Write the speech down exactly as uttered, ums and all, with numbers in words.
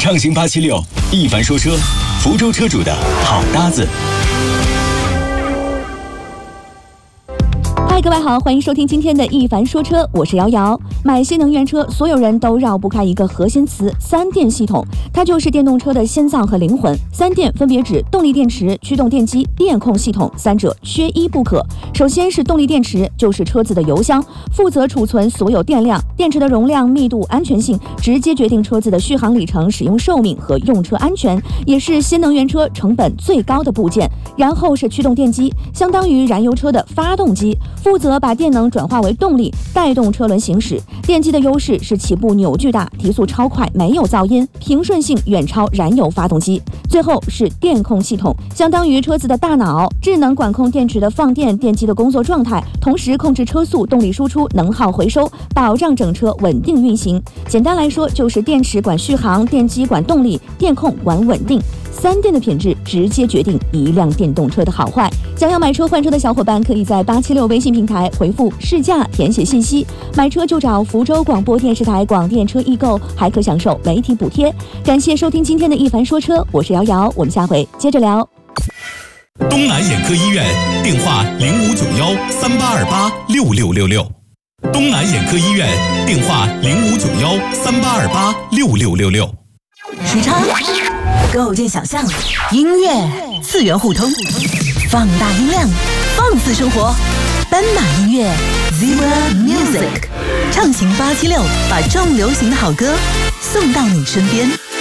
畅行八七六，一凡说车，福州车主的好搭子。 嗨，各位好，欢迎收听今天的一凡说车，我是瑶瑶。买新能源车，所有人都绕不开一个核心词——三电系统，它就是电动车的心脏和灵魂。三电分别指动力电池、驱动电机、电控系统，三者缺一不可。首先是动力电池，就是车子的油箱，负责储存所有电量。电池的容量、密度、安全性，直接决定车子的续航里程、使用寿命和用车安全，也是新能源车成本最高的部件。然后是驱动电机，相当于燃油车的发动机，负责把电能转化为动力，带动车轮行驶。电机的优势是起步扭矩大，提速超快，没有噪音，平顺性远超燃油发动机。最后是电控系统，相当于车子的大脑，智能管控电池的放电、电机的工作状态，同时控制车速、动力输出、能耗回收，保障整车稳定运行。简单来说，就是电池管续航，电机管动力，电控管稳定。三电的品质直接决定一辆电动车的好坏。想要买车换车的小伙伴，可以在八七六微信平台回复试驾填写信息，买车就找福州广播电视台广电车易购，还可享受媒体补贴。感谢收听今天的一凡说车，我是瑶瑶，我们下回接着聊。 东南眼科医院电话零五九幺三八二八六六六六，东南眼科医院电话零五九幺三八二八六六六六。 时差构建想象，音乐次元互通，放大音量，放肆生活。斑马音乐 Zebra Music 畅行八七六，把重流行的好歌送到你身边。